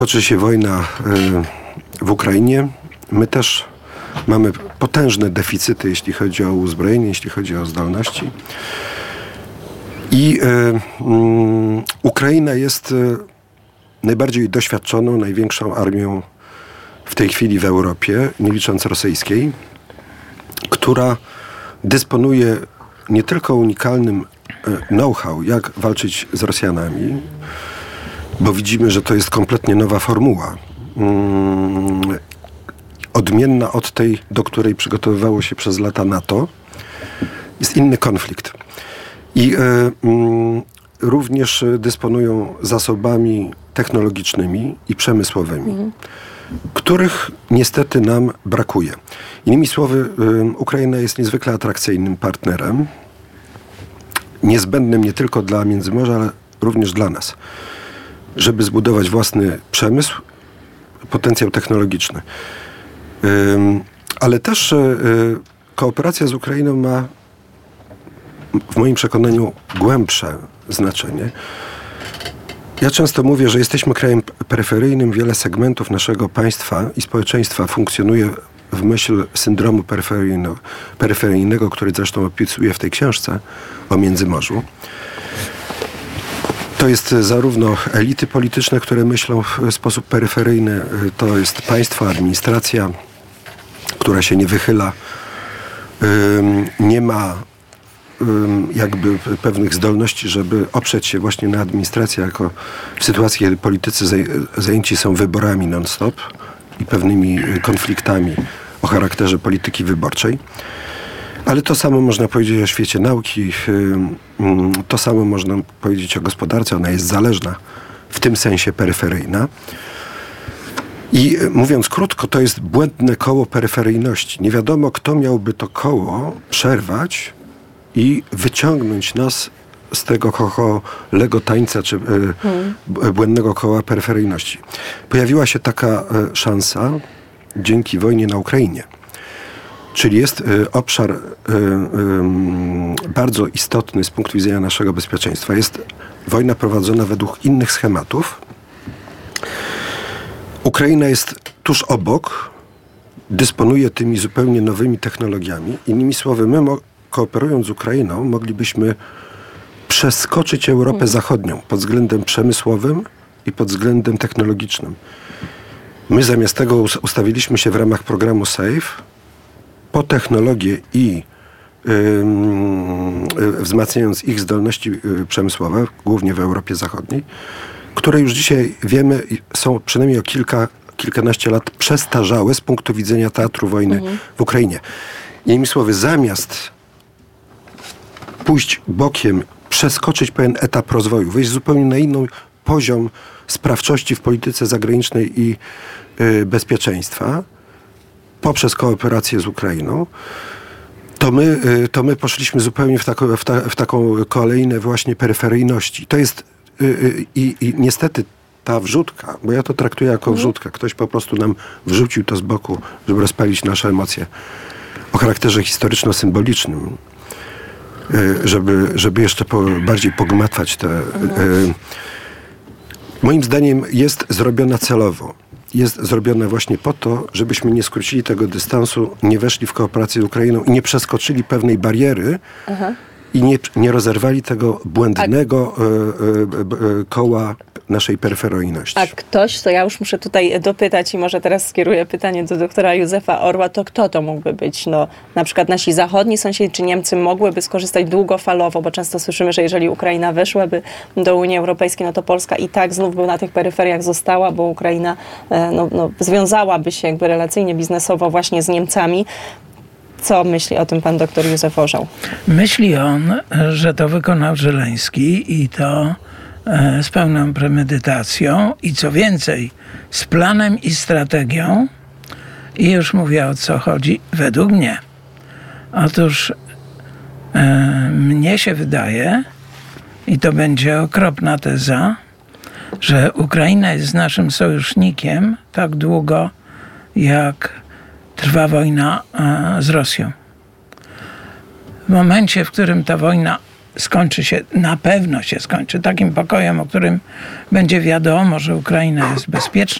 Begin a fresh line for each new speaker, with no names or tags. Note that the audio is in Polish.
Toczy się wojna w Ukrainie. My też mamy potężne deficyty, jeśli chodzi o uzbrojenie, jeśli chodzi o zdolności. I Ukraina jest najbardziej doświadczoną, największą armią w tej chwili w Europie, nie licząc rosyjskiej, która dysponuje nie tylko unikalnym know-how, jak walczyć z Rosjanami, bo widzimy, że to jest kompletnie nowa formuła. Odmienna od tej, do której przygotowywało się przez lata NATO. Jest inny konflikt. I również dysponują zasobami technologicznymi i przemysłowymi, których niestety nam brakuje. Innymi słowy, Ukraina jest niezwykle atrakcyjnym partnerem, niezbędnym nie tylko dla Międzymorza, ale również dla nas, żeby zbudować własny przemysł, potencjał technologiczny. Ale też kooperacja z Ukrainą ma w moim przekonaniu głębsze znaczenie. Ja często mówię, że jesteśmy krajem peryferyjnym. Wiele segmentów naszego państwa i społeczeństwa funkcjonuje w myśl syndromu peryferyjnego, który zresztą opisuję w tej książce o Międzymorzu. To jest zarówno elity polityczne, które myślą w sposób peryferyjny, to jest państwo, administracja, która się nie wychyla, nie ma jakby pewnych zdolności, żeby oprzeć się właśnie na administracji, jako w sytuacji, kiedy politycy zajęci są wyborami non-stop i pewnymi konfliktami o charakterze polityki wyborczej. Ale to samo można powiedzieć o świecie nauki, to samo można powiedzieć o gospodarce. Ona jest zależna, w tym sensie peryferyjna. I mówiąc krótko, to jest błędne koło peryferyjności. Nie wiadomo, kto miałby to koło przerwać i wyciągnąć nas z tego chochole tańca, czy błędnego koła peryferyjności. Pojawiła się taka szansa dzięki wojnie na Ukrainie. Czyli jest obszar bardzo istotny z punktu widzenia naszego bezpieczeństwa. Jest wojna prowadzona według innych schematów. Ukraina jest tuż obok, dysponuje tymi zupełnie nowymi technologiami. Innymi słowy, my kooperując z Ukrainą moglibyśmy przeskoczyć Europę Zachodnią pod względem przemysłowym i pod względem technologicznym. My zamiast tego ustawiliśmy się w ramach programu SAFE po technologię i wzmacniając ich zdolności przemysłowe, głównie w Europie Zachodniej, które już dzisiaj wiemy są przynajmniej o kilkanaście lat przestarzałe z punktu widzenia teatru wojny w Ukrainie. Innymi słowy, zamiast pójść bokiem, przeskoczyć pewien etap rozwoju, wejść zupełnie na inny poziom sprawczości w polityce zagranicznej i bezpieczeństwa poprzez kooperację z Ukrainą, to my poszliśmy zupełnie w taką kolejnę właśnie peryferyjności. To jest i niestety ta wrzutka, bo ja to traktuję jako wrzutkę, ktoś po prostu nam wrzucił to z boku, żeby rozpalić nasze emocje o charakterze historyczno-symbolicznym, żeby jeszcze bardziej pogmatwać te... Moim zdaniem jest zrobiona celowo. Jest zrobione właśnie po to, żebyśmy nie skrócili tego dystansu, nie weszli w kooperację z Ukrainą i nie przeskoczyli pewnej bariery i nie rozerwali tego błędnego koła naszej peryferyjności.
A ktoś, to ja już muszę tutaj dopytać i może teraz skieruję pytanie do doktora Józefa Orła, to kto to mógłby być? No, na przykład nasi zachodni sąsiedzi czy Niemcy mogłyby skorzystać długofalowo, bo często słyszymy, że jeżeli Ukraina weszłaby do Unii Europejskiej, no to Polska i tak znów by na tych peryferiach została, bo Ukraina związałaby się jakby relacyjnie, biznesowo właśnie z Niemcami. Co myśli o tym pan doktor Józef Orzeł?
Myśli on, że to wykonał Żeleński i to z pełną premedytacją i co więcej, z planem i strategią. I już mówię, o co chodzi według mnie. Otóż mnie się wydaje, i to będzie okropna teza, że Ukraina jest naszym sojusznikiem tak długo, jak trwa wojna z Rosją. W momencie, w którym ta wojna skończy się, na pewno się skończy takim pokojem, o którym będzie wiadomo, że Ukraina jest bezpieczna.